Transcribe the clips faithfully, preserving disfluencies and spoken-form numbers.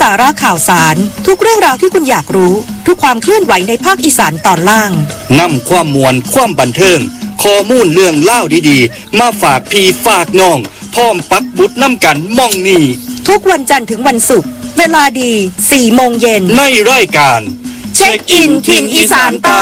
าระข่าวสารทุกเรื่องราวที่คุณอยากรู้ทุกความเคลื่อนไหวในภาคอีสานตอนล่างนำความมวลความบันเทิงข้อมูลเรื่องเล่าดีๆมาฝากพี่ฝากน้องพร้อมปักบุตรน้ำกันม่องนี่ทุกวันจันทร์ถึงวันศุกร์เวลาดีสี่โมงเย็นในรายการเช็คอินถิ่นอีสานใต้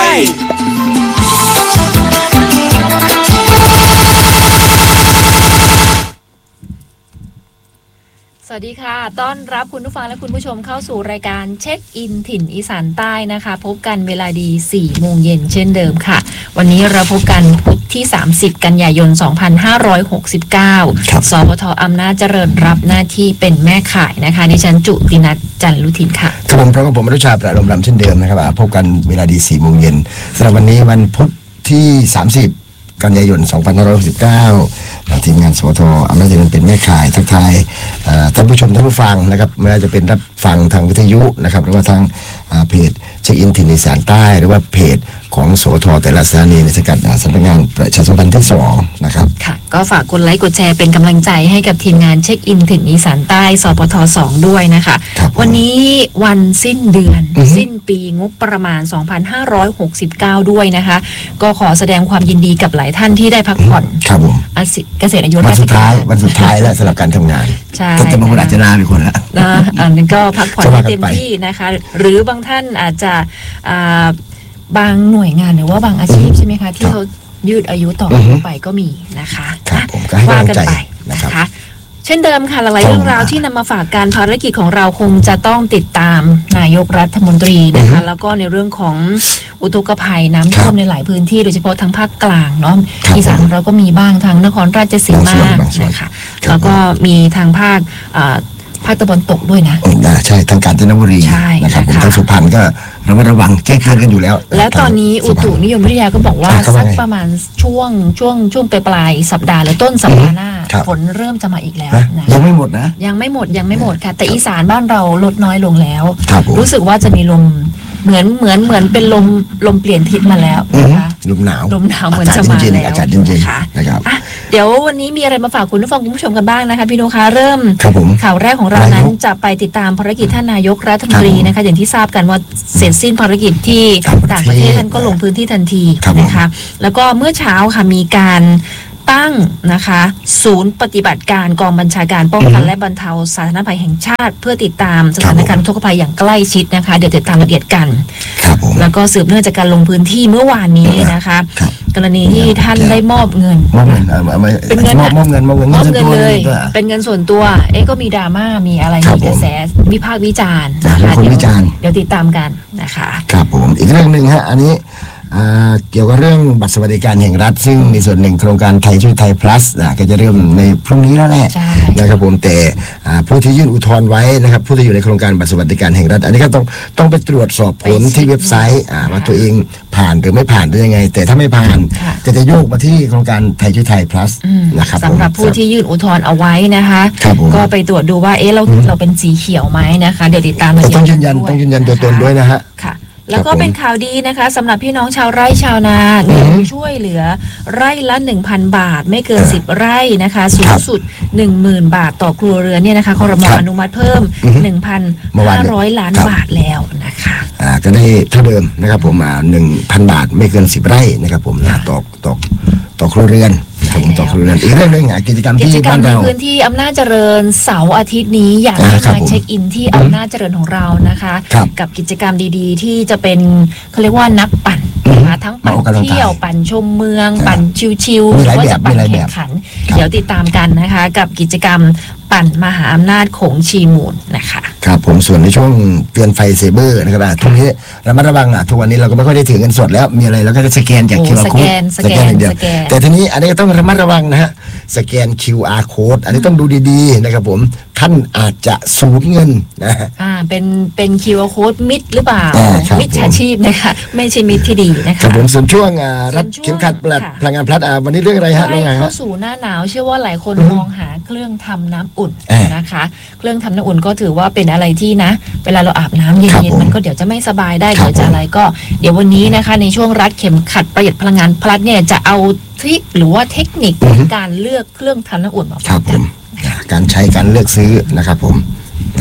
สวัสดีค่ะต้อนรับคุณผู้ฟังและคุณผู้ชมเข้าสู่รายการเช็คอินถิ่นอีสานใต้นะคะพบกันเวลาดีสี่โมงเย็นเช่นเดิมค่ะวันนี้เราพบกันพุธที่สามสิบกันยายนสองพันห้าร้อยหกสิบเก้าสปท.อำนาจเจริญรับหน้าที่เป็นแม่ข่ายนะคะดิฉันจุตินัทจันทร์ลุทินค่ะครับผมพร้อมกับผมอนุชาประลมรำเช่นเดิมนะครับพบกันเวลาดีสี่โมงเย็นสำหรับวันนี้วันพุธที่สามสิบกันยายนสองพันห้าร้อยหกสิบเก้าทีมงานสปท.อำนาจเจริญเป็นแม่ข่ายทักทายท่านผู้ชมท่านผู้ฟังนะครับไม่ว่าจะเป็นรับฟังทางวิทยุนะครับหรือว่าทางเพจเช็คอินถิ่นอีสานใต้หรือว่าเพจของสปท.แต่ละสถานีในสังกัดสำนักงานประชาสัมพันธ์ที่สองนะครับค่ะก็ฝากกดไลค์กดแชร์เป็นกำลังใจให้กับทีมงานเช็คอินถิ่นอีสานใต้สปท.สองด้วยนะคะวันนี้วันสิ้นเดือนสิ้นปีงบประมาณสองพันห้าร้อยหกสิบเก้าด้วยนะคะก็ขอแสดงความยินดีกับหลายท่านที่ได้พักผ่อนครับผมเกษียณอายุราชการวันสุดท้ายแล้วสำหรับการทำงานใช่แต่บางคนอาจจะนานไปคนละนะอันนี้ก็พักผ่อนเต็มที่นะคะหรือบางท่านอาจจะบางหน่วยงานหรือว่าบางอาชีพใช่ไหมคะที่เขายืดอายุต่อไปก็มีนะคะว่ากันไปนะคะเช่นเดิมค่ะหลายเรื่องราวที่นำมาฝากการภารกิจของเราคงจะต้องติดตามนายกรัฐมนตรีนะคะแล้วก็ในเรื่องของอุทกภัยน้ำท่วมในหลายพื้นที่โดยเฉพาะทางภาคกลางเนาะอีสานเราก็มีบ้างทางนครราชสีมานะคะแล้วก็มีทางภาคภาคตะวันตกด้วยนะใช่ทางกาญจนบุรีนะครับผมทางสุพรรณก็ระมัดระวังแก้ไขกันอยู่แล้วแล้วตอนนี้อุตุนิยมวิทยาก็บอกว่าสักประมาณช่วงช่วงช่วงปลายปลายสัปดาห์หรือต้นสัปดาห์หน้าฝนเริ่มจะมาอีกแล้วนะยังไม่หมดนะยังไม่หมดยังไม่หมดค่ะแต่อีสานบ้านเราลดน้อยลงแล้วรู้สึกว่าจะมีลมเหมือนเหมือนเหมือนเป็นลมลมเปลี่ยนทิศมาแล้วนะคะลมหนาวลมหนาวเหมือนจะมาแล้วอากาศเย็นๆนะครับเดี๋ยววันนี้มีอะไรมาฝากคุณผู้ฟังคุณผู้ชมกันบ้างนะคะพี่นุคะเริ่มข่าวแรกของเรานั้นจะไปติดตามภารกิจท่านนายกรัฐมนตรีนะคะอย่างที่ทราบกันว่าเสร็จสิ้นภารกิจที่ต่างประเทศท่านก็ลงพื้นที่ทันทีนะคะแล้วก็เมื่อเช้าค่ะมีการตั้งนะคะศูนย์ปฏิบัติการกองบัญชาการป้องกันและบรรเทาสาธารณภัยแห่งชาติเพื่อติดตามสถานการณ์อุทกภัยอย่างใกล้ชิดนะคะเดี๋ยวติดตามรายละเอียดกันแล้วก็สืบเนื่องจากการลงพื้นที่เมื่อวานนี้นะคะกรณีที่ท่านได้มอบเงินมอบเงินเป็นเงินมอบเงินมอบเงินมอบเงินเลยเป็นเงินส่วนตัวเอ๊ะก็มีดราม่ามีอะไรมีกระแสวิพากษ์วิจารณ์นะคะเดี๋ยวติดตามกันนะคะครับผมอีกเรื่องนึงฮะอันนี้เกี่ยวกับเรื่องบัตรสวัสดิการแห่งรัฐซึ่งมีส่วนหนึ่งโครงการไทยช่วยไทย plus ก็จะเริ่มในพรุ่งนี้แล้วแหละนะครับผมแต่ผู้ที่ยื่นอุทธรณ์ไว้นะครับผู้ที่อยู่ในโครงการบัตรสวัสดิการแห่งรัฐอันนี้ก็ต้องต้องไปตรวจสอบผลที่เว็บไซต์ว่าตัวเองผ่านหรือไม่ผ่านหรือยังไงแต่ถ้าไม่ผ่านก็จะโยกมาที่โครงการไทยช่วยไทย plus นะครับสำหรับผู้ที่ยื่นอุทธรณ์เอาไว้นะคะก็ไปตรวจดูว่าเอ๊ะเราเราเป็นสีเขียวไหมนะคะเดี๋ยวติดตามต้องยืนยันต้องยืนยันตัวตนด้วยนะฮะแล้วก็เป็นข่าวดีนะคะสำหรับพี่น้องชาวไร่ชาวนาเงินช่วยเหลือไร่ละ หนึ่งพัน บาทไม่เกินสิบไร่นะคะสูงสุด หนึ่งหมื่น บาทต่อครัวเรือนเนี่ยนะคะครม.อนุมัติเพิ่ม หนึ่งพันห้าร้อย ล้านบาทแล้วนะคะอ่าก็ได้เท่าเดิมนะครับผมอ่า หนึ่งพัน บาทไม่เกินสิบไร่นะครับผมต่อต่อต่อครัวเรือนผมต่อครัวเรือนอีกเรื่องนึงกิจกรรมที่บ้านเราพื้นที่อำนาจเจริญเสาร์อาทิตย์นี้อยากให้มาเช็คอินที่อำนาจเจริญของเรานะคะกับกิจกรรมดีๆที่จะเป็นเขาเรียกว่านักปั่นนะคะทั้งปั่นเที่ยวปั่นชมเมืองปั่นชิวๆหรือว่าจะปั่นแข่งขันเดี๋ยวติดตามกันนะคะกับกิจกรรมปั่นมหาอำนาจของชีมูลนะคะครับผมส่วนในช่วงเตือนไฟเซเบอร์นะครับทุกนี้ระมัดระวังอ่ะทุกวันนี้เราก็ไม่ค่อยได้ถือเงินสดแล้วมีอะไรเราก็จะสแกนจาก คิว อาร์ Code สแกนอย่างเดียวแต่ทีนี้อันนี้ต้องระมัดระวังนะฮะสแกน คิว อาร์ Code อันนี้ต้องดูดีๆนะครับผมท่านอาจจะสูญเงินนะอ่าเป็นเป็น คิว อาร์ Code มิดหรือเปล่ามิดฉาชีพนะคะไม่ใช่มิดที่ดีนะคะครับผมส่วนช่วงรับเข็มขัดพลังงานพลัดวันนี้เรื่องอะไรฮะน้องไงเข้าสู่หน้าหนาวเชื่อว่าหลายคนมองหาเครื่องทำน้ำอุ่นนะคะเครื่องทำน้ำอุ่นก็ถือว่าเป็นอะไรที่นะเวลาเราอาบน้ำเย็นๆมันก็เดี๋ยวจะไม่สบายได้เดี๋ยวจะอะไรก็เดี๋ยววันนี้นะคะในช่วงรัดเข็มขัดประหยัดพลังงานพลัดเนี่ยจะเอาทริคหรือว่าเทคนิคในการเลือกเครื่องทำน้ำอุ่นมาครับผมการใช้การเลือกซื้อนะครับผม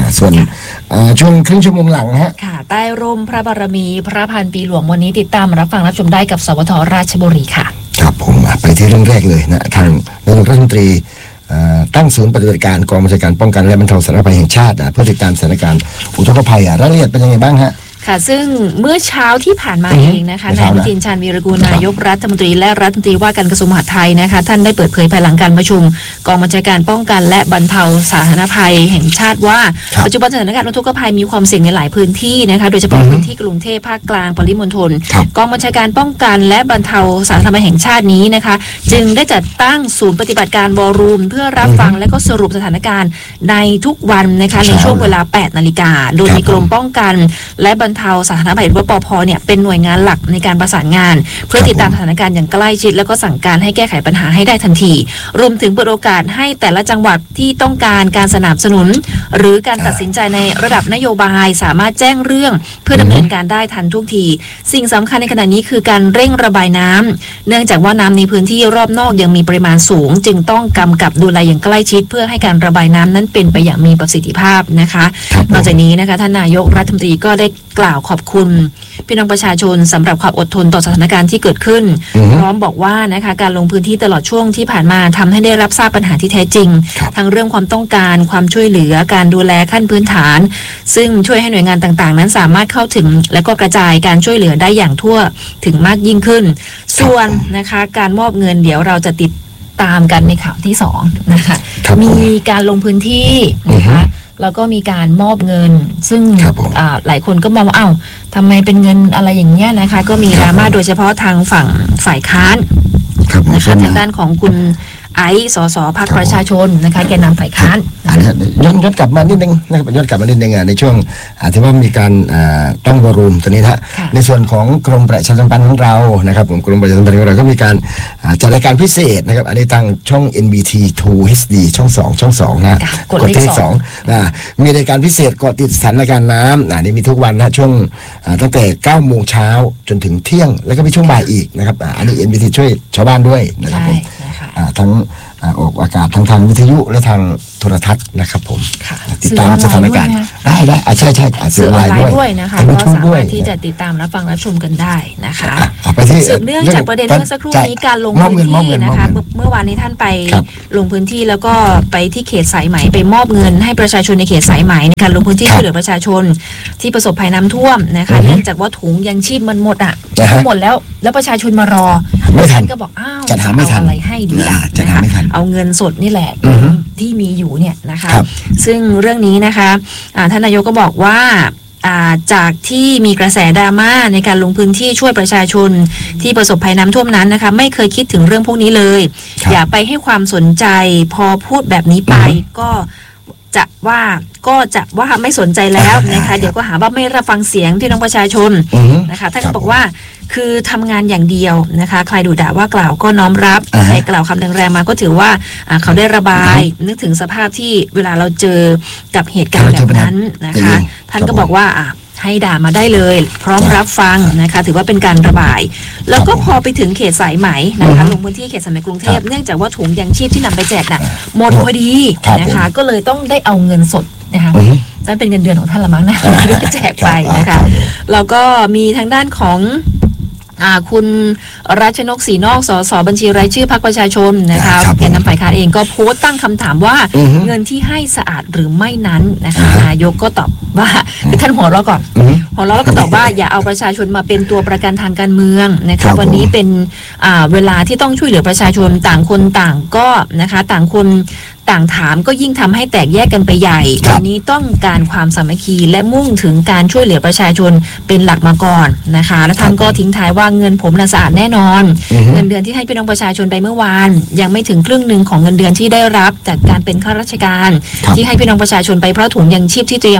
ส่วนช่วงครึ่งชั่วโมงหลังฮะค่ะใต้ร่มพระบารมีพระพันปีหลวงวันนี้ติดตามรับฟังรับชมได้กับสวทราชบุรีค่ะครับผมไปที่เรื่องแรกเลยนะทางนายกรัฐมนตรีตั้งศูนย์ปฏิบัติการกองบัญชาการป้องกันและบรรเทาสาธารณภัยแห่งชาติเพื่อติดตามสถานการณ์อุทกภัยรายละเอียดเป็นยังไงบ้างฮะค่ะซึ่งเมื่อเช้าที่ผ่านมาเองนะคะนายอนุทินชาญวีรกูลนายกรัฐมนตรีและรัฐมนตรีว่าการกระทรวงมหาดไทยนะคะท่านได้เปิดเผยภายหลังการประชุมกองบัญชาการป้องกันและบรรเทาสาธารณภัยแห่งชาติว่าปัจจุบันสถานการณ์อุทกภัยมีความเสี่ยงในหลายพื้นที่นะคะโดยเฉพาะพื้นที่กรุงเทพภาคกลางปริมณฑลกองบัญชาการป้องกันและบรรเทาสาธารณภัยแห่งชาตินี้นะคะจึงได้จัดตั้งศูนย์ปฏิบัติการวอรูมเพื่อรับฟังและก็สรุปสถานการณ์ในทุกวันนะคะในช่วงเวลาแปดนาฬิกาโดยมีกรมป้องกันและบรรเทาสาธารณภัยว่าปภ.เนี่ยเป็นหน่วยงานหลักในการประสานงานเพื่อติดตามสถานการณ์อย่างใกล้ชิดแล้วก็สั่งการให้แก้ไขปัญหาให้ได้ทันทีรวมถึงเปิดโอกาสให้แต่ละจังหวัดที่ต้องการการสนับสนุนหรือการตัดสินใจในระดับนโยบายสามารถแจ้งเรื่องเพื่อดำเนินการได้ทันท่วงทีสิ่งสำคัญในขณะนี้คือการเร่งระบายน้ำเนื่องจากว่าน้ำในพื้นที่รอบนอกยังมีปริมาณสูงจึงต้องกำกับดูแลอย่างใกล้ชิดเพื่อให้การระบายน้ำนั้นเป็นไปอย่างมีประสิทธิภาพนะคะนอกจากนี้นะคะท่านนายกรัฐมนตรีก็ได้กล่าวขอบคุณพี่น้องประชาชนสำหรับความอดทนต่อสถานการณ์ที่เกิดขึ้นพร้อมบอกว่านะคะการลงพื้นที่ตลอดช่วงที่ผ่านมาทำให้ได้รับทราบปัญหาที่แท้จริงทั้งเรื่องความต้องการความช่วยเหลือการดูแลขั้นพื้นฐานซึ่งช่วยให้หน่วยงานต่างๆนั้นสามารถเข้าถึงและก็กระจายการช่วยเหลือได้อย่างทั่วถึงมากยิ่งขึ้นส่วนนะคะการมอบเงินเดี๋ยวเราจะติดตามกันในข่าวที่สองนะคะมีการลงพื้นที่นะคะแล้วก็มีการมอบเงินซึ่งหลายคนก็มองว่าเอ้าทำไมเป็นเงินอะไรอย่างเงี้ยนะคะก็มีดราม่าโดยเฉพาะทางฝั่งฝ่ายค้านนะคะทางด้านของคุณไอซ์สสพรรคประชาชนนะคะแกนนำฝ่ายค้านย้อนย้อนกลับมานิดนึงนะครับย้อนกลับมานิดนึงในช่วงที่ว่ามีการตั้งวอรูมตัวนี้นะในส่วนของกรมประชาสัมพันธ์ของเรานะครับผมกรมประชาสัมพันธ์ของเราก็มีการจัดรายการพิเศษนะครับอันนี้ตั้งช่อง เอ็น บี ที ทู เอช ดี ช่องสองช่องสองนะกดเลขสองมีรายการพิเศษเกาะติดสถานการณ์น้ำอันนี้มีทุกวันนะช่วงตั้งแต่เก้าโมงเช้าจนถึงเที่ยงแล้วก็มีช่วงบ่ายอีกนะครับอันนี้ เอ็น บี ที ช่วยชาวบ้านด้วยนะครับผมทั้งออกอากาศทางทางวิทยุและทางโทรทัศน์นะครับผมติดตามสถานการณ์ได้ได้ใช่ใช่สื่อออนไลน์ด้วยนะคะก็สามารถที่จะติดตามรับฟังรับชมกันได้นะคะสืบเนื่องจากประเด็นเมื่อสักครู่นี้การลงพื้นที่นะคะเมื่อวานนี้ท่านไปลงพื้นที่แล้วก็ไปที่เขตสายไหมไปมอบเงินให้ประชาชนในเขตสายไหมในการลงพื้นที่ช่วยเหลือประชาชนที่ประสบภัยน้ำท่วมนะคะเนื่องจากว่าถุงยังชีพมันหมดอ่ะหมดแล้วแล้วประชาชนมารอไม่ทันก็บอกอ้าวจะหาไม่ทันอะไรให้ดีนะคะเอาเงินสดนี่แหละที่มีอยู่เนี่ยนะคะซึ่งเรื่องนี้นะคะท่านนายกก็บอกว่าจากที่มีกระแสดราม่าในการลงพื้นที่ช่วยประชาชนที่ประสบภัยน้ำท่วมนั้นนะคะไม่เคยคิดถึงเรื่องพวกนี้เลยอย่าไปให้ความสนใจพอพูดแบบนี้ไปก็จะว่าก็จะว่าไม่สนใจแล้วนะคะเดี๋ยวก็หาว่าไม่รับฟังเสียงพี่น้องประชาชนนะคะท่านก็บอกว่าคือทำงานอย่างเดียวนะคะใครดุด่าว่ากล่าวก็น้อมรับใครกล่าวคำแรงๆมาก็ถือว่าเขาได้ระบายนึกถึงสภาพที่เวลาเราเจอกับเหตุการณ์แบบนั้นนะคะท่านก็บอกว่าให้ด่ามาได้เลยพร้อมรับฟังนะคะถือว่าเป็นการระบายแล้วก็พอไปถึงเขตสายไหมนะคะลงพื้นที่เขตสายไหมกรุงเทพเนื่องจากว่าถุงยังชีพที่นำไปแจกน่ะหมดพอดีนะคะก็เลยต้องได้เอาเงินสดนะคะนั่นเป็นเงินเดือนของท่านละมั้งนะที่แจกไปนะคะแล้วก็มีทางด้านของคุณรัชนกศรีนอกสสบัญชีรายชื่อพรรคประชาชนนะคะแกนนำฝ่ายค้านเองก็โพสต์ตั้งคำถามว่าเงินที่ให้สะอาดหรือไม่นั้นนะคะนายกก็ตอบว่าคือท่านหัวเราะก่อนหัวเราะแล้วก็ตอบว่าอย่าเอาประชาชนมาเป็นตัวประกันทางการเมืองนะคะวันนี้เป็นเวลาที่ต้องช่วยเหลือประชาชนต่างคนต่างก็นะคะต่างคนต่างถามก็ยิ่งทำให้แตกแยกกันไปใหญ่วันนี้ต้องการความสามัคคีและมุ่งถึงการช่วยเหลือประชาชนเป็นหลักมาก่อนนะคะและท่านก็ทิ้งท้ายว่าเงินผมน่ะสะอาดแน่นอนเงินเดือนที่ให้พี่น้องประชาชนไปเมื่อวานยังไม่ถึงครึ่งหนึ่งของเงินเดือนที่ได้รับจากการเป็นข้าราชการที่ให้พี่น้องประชาชนไปเพราะถุงยังชีพที่เตรียมมามันหมด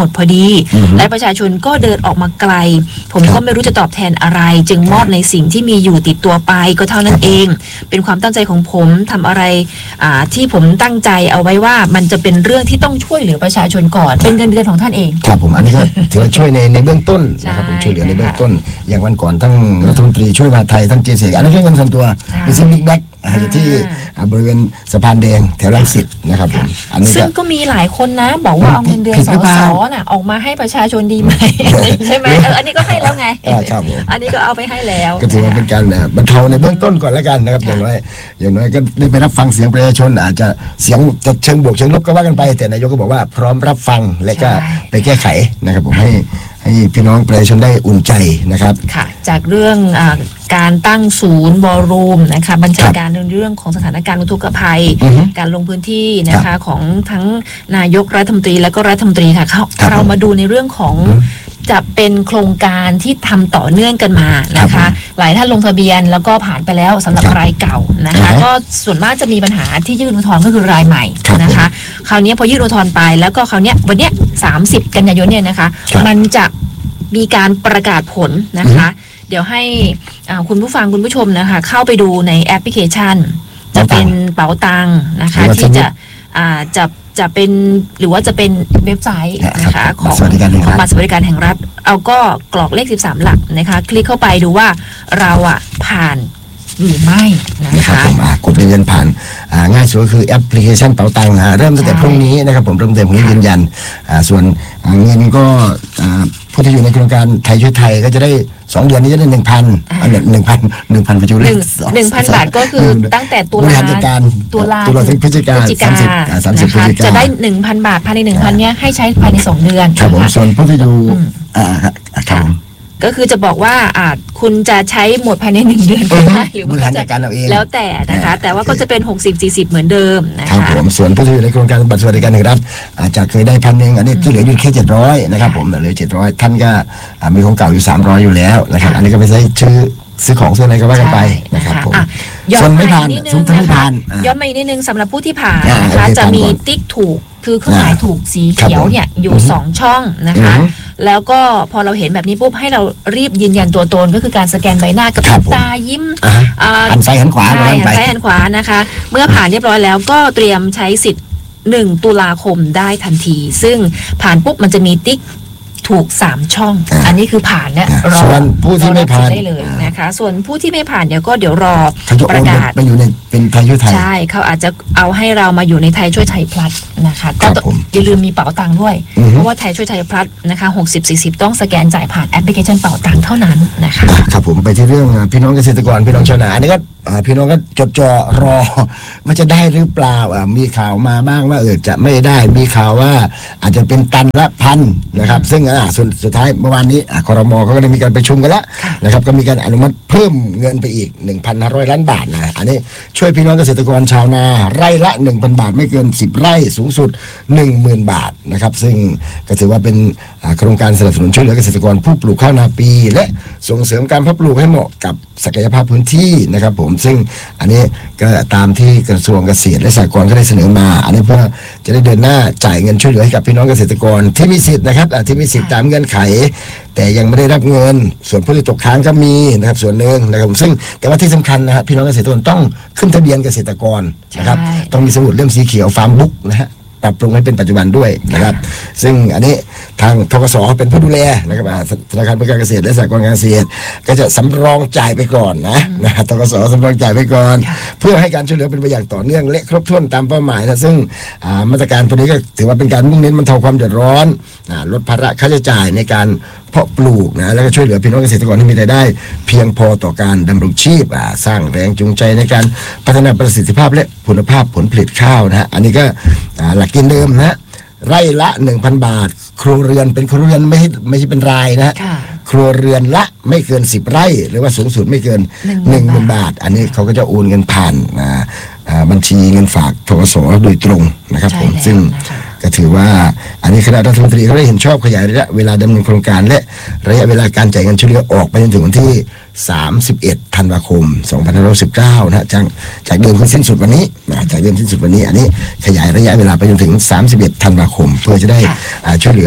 มดพอดีและประชาชนก็เดินออกมาไกลผมก็ไม่รู้จะตอบแทนอะไรจึงมอบในสิ่งที่มีอยู่ติดตัวไปก็เท่านั้นเองเป็นความตั้งใจของผมทำอะไรที่ผมตั้งใจเอาไว้ว่ามันจะเป็นเรื่องที่ต้องช่วยเหลือประชาชนก่อนเป็นเงินเดือนของท่านเองครับผมอันนี้ก็ถือว่าช่วยในในเบื้องต้นนะครับผมช่วยเหลือในเบื้องต้นอย่างวันก่อนทั้งรัฐมนตรีช่วยมหาดไทยทั้งเจเสกอันนั้นแค่เงินส่วนตัวเป็นซิมบิ๊กแบ็กอยู่ที่บริเวณสะพานแดงแถวรังสิตนะครับผมอันนี้ซึ่งก็มีหลายคนนะบอกว่าเอาเงินเดือนสสน่ะออกมาให้ประชาชนดีไหมใช่ไหมเอออันนี้ก็ให้แล้วไงอันนี้ก็เอาไปให้แล้วก็ถือว่าเป็นการบรรเทาในเบื้องต้นก่อนแล้วกันนะครับอย่างน้อยอย่างน้อยก็ได้ไปรับฟังเสียงประชาชนอาจจะเสียงจะเชิงบวกเชิงลบก็ว่ากันไปแต่นายกก็บอกว่าพร้อมรับฟังและก็ไปแก้ไขนะครับผมให้ให้พี่น้องประชาชนได้อุ่นใจนะครับค่ะจากเรื่องอการตั้งศูนย์วอลลุ่มนะคะบัญชาการเรื่องของสถานการณ์อุทกภัยการลงพื้นที่นะคะของทั้งนายกรัฐมนตรีและก็รัฐมนตรีค่ะเรามาดูในเรื่องของจะเป็นโครงการที่ทำต่อเนื่องกันมานะคะหลายท่านลงทะเบียนแล้วก็ผ่านไปแล้วสำหรับรายเก่านะคะก็ส่วนมากจะมีปัญหาที่ยื่นอุทธรณ์ก็คือรายใหม่นะคะคราวนี้พอยื่นอุทธรณ์ไปแล้วก็คราวนี้วันนี้สามสิบกันยายนเนี่ยนะคะมันจะมีการประกาศผลนะคะเดี๋ยวให้คุณผู้ฟังคุณผู้ชมนะคะเข้าไปดูในแอปพลิเคชันจะเป็นเป๋าตังนะคะที่จะจะจะเป็นหรือว่าจะเป็นเว็บไซต์นะคะของของบัตรสวัสดิการแห่งรัฐเอาก็กรอกเลขสิบสามหลักนะคะคลิกเข้าไปดูว่าเราอ่ะผ่านหรือไม่นะคะผมกดยืนยันผ่านง่ายสุดก็คือแอปพลิเคชันเป๋าตังค์เริ่มตั้งแต่พรุ่งนี้นะครับผมเริ่มเต็มพรุ่งนี้ยืนยันส่วนเงินก็ผู้ที่อยู่ในโครงการไทยช่วยไทยก็จะได้สองเดือนนี้จะได้หนึ่งพันหนึ่งพันหนึ่งพันปัจจุบันหนึ่งพันบาทก็คือตั้งแต่ตุลาตุลาตุลาถึงพฤศจิกาสามสิบสามสิบพฤศจิกาจะได้หนึ่งพันบาทภายในหนึ่งพันเนี้ยให้ใช้ภายในสองเดือนครับผมส่วนผู้ที่อยู่อ่าครับก็คือจะบอกว่าอาจคุณจะใช้หมดภายในหนึ่งเดือนก็ได้หรือว่าจะแล้วแต่นะคะแต่ว่าก็จะเป็นหกสิบ สี่สิบเหมือนเดิมนะคะครับผมส่วนผู้ที่อยู่ในโครงการบัตรสวัสดิการแห่งรัฐอาจจะเคยได้พันหนึ่งอันนี้ที่เหลืออยู่แค่เจ็ดร้อยนะครับผมเหลือเจ็ดร้อยท่านก็มีของเก่าอยู่สามร้อยอยู่แล้วนะครับอันนี้ก็ไปใช้ชื่อซื้อของซื้ออะไรก็ว่ากันไปนะครับผมส่วนไม่ผ่านส่วนไม่ผ่านย้อนมาอีกนิดนึงสำหรับผู้ที่ผ่านนะคะจะมีติ๊กถูกคือเครื่องหมายถูกสีเขียวเนี่ยอยู่สองช่องนะคะแล้วก็พอเราเห็นแบบนี้ปุ๊บให้เรารีบยืนยันตัวตนก็คือการสแกนใบหน้ากับตายิ้มหันซ้ายหันขวาหันซ้ายหันขวานะคะเมื่อผ่านเรียบร้อยแล้วก็เตรียมใช้สิทธิ์หนึ่งตุลาคมได้ทันทีซึ่งผ่านปุ๊บมันจะมีติ๊กถูกสามช่องอันนี้คือผ่านเนี่ยรอส่วนผู้ที่ไม่ผ่านได้เลยนะคะส่วนผู้ที่ไม่ผ่านเดี๋ยวก็เดี๋ยวรอประกาศไปอยู่ในเป็นไทยช่วยไทยใช่เขาอาจจะเอาให้เรามาอยู่ในไทยช่วยไทยพลัสนะคะก็อย่าลืมมีเป๋าตังค์ด้วยเพราะว่าไทยช่วยไทยพลัสนะคะหกสิบ สี่สิบต้องสแกนจ่ายผ่านแอปพลิเคชันเป๋าตังค์เท่านั้นนะคะครับผมไปที่เรื่องพี่น้องเกษตรกรพี่น้องชาวนาอันนี้ก็พี่น้องก็จดจ่อรอว่าจะได้หรือเปล่ามีข่าวมาบ้างว่าเออจะไม่ได้มีข่าวว่าอาจจะเป็นตันละพันนะครับซึ่งอ่าส่วนสุดท้ายเมื่อวานนี้ครม.เขาก็ได้มีการประชุมกันแล้วนะครับก็มีการอนุมัติเพิ่มเงินไปอีก หนึ่งพันห้าร้อย ล้านบาทนะอันนี้ช่วยพี่น้องเกษตรกรชาวนาไร่ละ หนึ่งพัน บาทไม่เกินสิบไร่สูงสุด หนึ่งหมื่น บาทนะครับซึ่งก็ถือว่าเป็นโครงการสนับสนุนช่วยเหลือเกษตรกรผู้ปลูกข้าวนาปีและส่งเสริมการเพาะปลูกให้เหมาะกับศักยภาพพื้นที่นะครับผมซึ่งอันนี้ก็ตามที่กระทรวงเกษตรและสหกรณ์ก็ได้เสนอมาอันนี้เพื่อจะได้เดินหน้าจ่ายเงินช่วยเหลือให้กับพี่น้องเกษตรกรที่มีสิทธิ์นะครับที่มีสิทธิ์ตามเงื่อนไขแต่ยังไม่ได้รับเงินส่วนผู้ที่ตกค้างก็มีนะครับส่วนหนึ่งนะครับซึ่งแต่ว่าที่สำคัญนะครับพี่น้องเกษตรกรต้องขึ้นทะเบียนเกษตรกรนะครับต้องมีสมุดเล่มสีเขียวฟาร์มบุ๊กนะฮะปรับปรุงให้เป็นปัจจุบันด้วยนะครับซึ่งอันนี้ทางธกส.เป็นผู้ดูแลนะครับธนาคารเพื่อการเกษตรและสหกรณ์การเกษตรก็จะสำรองจ่ายไปก่อนนะนะธกส.สำรองจ่ายไปก่อนเพื่อให้การช่วยเหลือเป็นไปอย่างต่อเนื่องและครบถ้วนตามเป้าหมายนะซึ่งมาตรการตัวนี้ก็ถือว่าเป็นการมุ่งเน้นบรรเทาความเดือดร้อนลดภาระค่าใช้จ่ายในการเพาะปลูกนะแล้วก็ช่วยเหลือพี่น้องเกษตรกรที่มีรายได้เพียงพอต่อการดำรงชีพสร้างแรงจูงใจในการพัฒนาประสิทธิภาพและคุณภาพผลผลิตข้าวนะฮะอันนี้ก็หลักเกณฑ์เดิมนะไร่ละ หนึ่งพัน บาทครัวเรือนเป็นครัวเรือนไม่ใช่ไม่ใช่เป็นรายนะครัวเรือนละไม่เกินสิบไร่หรือว่าสูงสุดไม่เกิน หนึ่งหมื่น บาทอันนี้เขาก็จะโอนเงินผ่านบัญชีเงินฝากธกส.โดยตรงนะครับผมซึ่งก็ถือว่าอันนี้คณะรัฐมนตรีเขาได้เห็นชอบขยายระยะเวลาดำเนินโครงการและระยะเวลาการจ่ายเงินช่วยเหลือออกไปจนถึงวันที่สามสิบเอ็ดธันวาคมสองพันห้าร้อยสิบเก้านะจากจากเดิมคือสิ้นสุดวันนี้นะจากเดิมสิ้นสุดวันนี้อันนี้ขยายระยะเวลาไปจนถึงสามสิบเอ็ดธันวาคมเพื่อจะได้ช่วยเหลือ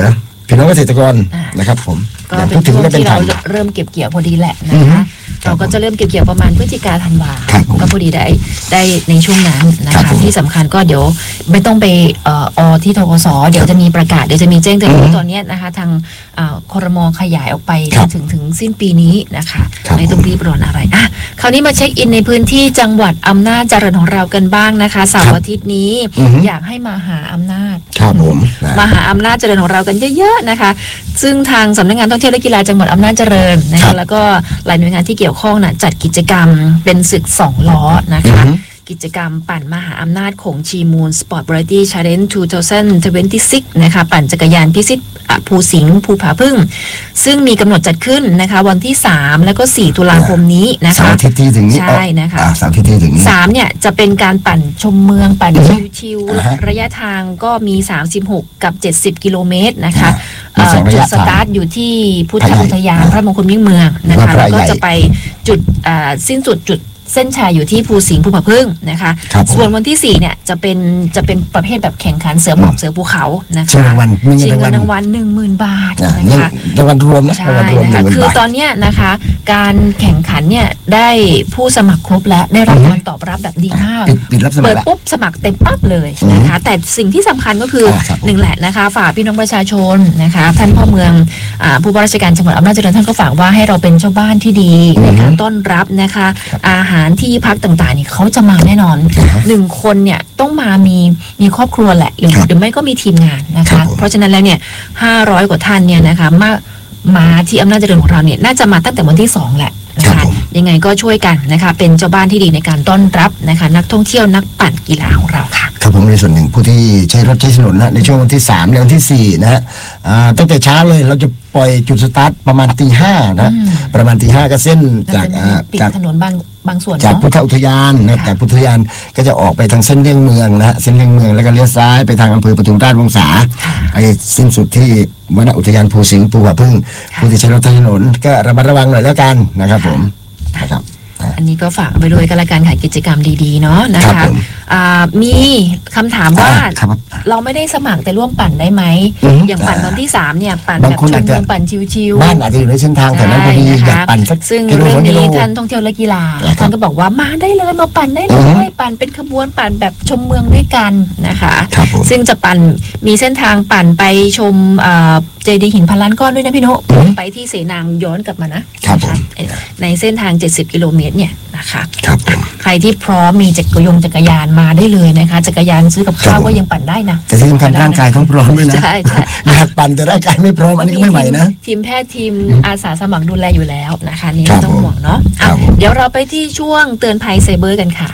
พี่น้องเกษตรกรนะครับผมก็เป็นช่วงที่เราเริ่มเก็บเกี่ยวพอดีแหละนะคะเราก็จะเริ่มเก็บเกี่ยวประมาณพฤศจิกาธันวาก็พอดีได้ได้ในช่วงนั้นนะคะที่สำคัญก็เดี๋ยวไม่ต้องไปเอ่ออที่ธกสเดี๋ยวจะมีประกาศเดี๋ยวจะมีแจ้งเตือนตอนนี้นะคะทางครม.ขยายออกไปถึงถึงสิ้นปีนี้นะคะไม่ต้องรีบร้อนอะไรอ่ะคราวนี้มาเช็คอินในพื้นที่จังหวัดอำนาจเจริญของเรากันบ้างนะคะเสาร์อาทิตย์นี้อยากให้มาหาอำนาจครับผมมาหาอำนาจเจริญของเรากันเยอะๆนะคะซึ่งทางสำนักงานท่องเที่ยวและกีฬาจังหวัดอำนาจเจริญนะคะแล้วก็หลายหน่วยงานที่เกี่ยวข้องนะจัดกิจกรรมเป็นศึกสองล้อนะคะกิจกรรมปั่นมหาอำนาจของชีมูลสปอร์ตบริตี้ชาเลนจ์สองพันยี่สิบหกนะคะปั่นจักรยานพิชิตภูสิงห์ภูผาพึ่งซึ่งมีกำหนดจัดขึ้นนะคะวันที่สามแล้วก็สี่ตุลาคมนี้นะคะเสาร์อาทิตย์ที่ถึงนี้ใช่นะคะเสาร์อาทิตย์ที่ถึงนี้สามเนี่ยจะเป็นการปั่นชมเมืองปั่นชิวๆระยะทางก็มีสามสิบหกกับเจ็ดสิบกิโลเมตรนะคะจุดสตาร์ทอยู่ที่พุทธอุทยานพระมงคลมิ่งเมืองนะคะแล้วก็จะไปจุดสิ้นสุดจุดเส้นชัยอยู่ที่ภูสิงห์ภูผาพึ่งนะคะส่วนวันที่สี่เนี่ยจะเป็นจะเป็นประเภทแบบแข่งขันเสือหมอบเสือภูเขานะคะชิงรางวัลชิงเงินรางวัลหนึ่งหมื่นบาทนะคะรางวัลรวมนะรางวัลรวมหนึ่งหมื่นบาทคือตอนเนี้ยนะคะการแข่งขันเนี่ยได้ผู้สมัครครบและได้รับการตอบรับแบบดีมากเปิดปุ๊บสมัครเต็มปั๊บเลยนะคะแต่สิ่งที่สำคัญก็คือหนึ่งแหละนะคะฝากพี่น้องประชาชนนะคะท่านพ่อเมืองผู้ว่าราชการจังหวัดอำนาจเจริญท่านก็ฝากว่าให้เราเป็นเจ้าบ้านที่ดีในการต้อนรับนะคะอาหารที่พักต่างๆนี่เขาจะมาแน่นอนหนึ่งคนเนี่ยต้องมามีมีครอบครัวแหละหรือหรือไม่ก็มีทีมงานนะคะเพราะฉะนั้นแล้วเนี่ยห้าร้อยกว่าท่านเนี่ยนะคะมามาที่อำนาจเจริญของเราเนี่ยน่าจะมาตั้งแต่วันที่สองแหละนะคะยังไงก็ช่วยกันนะคะเป็นเจ้าบ้านที่ดีในการต้อนรับนะคะนักท่องเที่ยวนักปั่นกีฬาของเราค่ะครับผมในส่วนหนึ่งผู้ที่ใช้รถใช้ถนนนะในช่วงวันที่สามและวันที่สี่นะฮะตั้งแต่เช้าเลยเราจะปล่อยจุดสตาร์ทประมาณตีห้านะประมาณตีห้าก็เส้นจากจากถนนบางบางส่วนจากพุทธอุทยานนะจากพุทธอุทยานก็จะออกไปทางเส้นเลี่ยงเมืองนะเส้นเลี่ยงเมืองแล้วก็เลี้ยวซ้ายไปทางอำเภอปทุมราชวงศาไอ้สิ้นสุดที่วนอุทยานภูสิงห์ภูผาพึ่งผู้ที่ใช้รถใช้ถนนก็ระมัดระวังหน่อยแล้วกันนะครับผมนะครับอันนี้ก็ฝากไปด้วยกันละกันค่ะกิจกรรมดีๆเนาะนะคะมีคำถามว่าเราไม่ได้สมัครแต่ร่วมปั่นได้ไหมอย่างปั่นตอนที่สามเนี่ยปั่นแบบชมเมืองปั่นชิวๆบ้านอาจจะอยู่ในเส้นทางแต่นั้นพอดีอยากปั่นสักซึ่งเรื่องนี้ท่านท่องเที่ยวและกีฬาท่านก็บอกว่ามาได้เลยมาปั่นได้เลยปั่นเป็นขบวนปั่นแบบชมเมืองด้วยกันนะคะซึ่งจะปั่นมีเส้นทางปั่นไปชมเจดีย์หินพันล้านก้อนด้วยนะพี่โนไปที่เสนางย้อนกลับมานะในเส้นทางเจ็ดสิบกิโลเมตรเนี่ยนะคะใครที่พร้อมมีจักรยงจักรยานมาได้เลยนะคะจักรยานซื้อกับข้าวก็ยังปั่นได้นะแต่ที่สำคัญร่างกายต้องพร้อมด้วยนะใช่ใช่อยากปั่นแต่ร่างกายไม่พร้อมอันนี้ก็ไม่ไหวนะทีมแพทย์ทีมอาสาสมัครดูแลอยู่แล้วนะคะนี่ไม่ต้องห่วงเนาะเดี๋ยวเราไปที่ช่วงเตือนภัยไซเบอร์กันค่ะ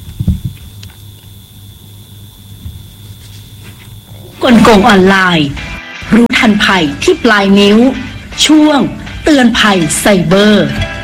กลโกงออนไลน์รู้ทันภัยที่ปลายนิ้วช่วงเตือนภัยไซเบอร์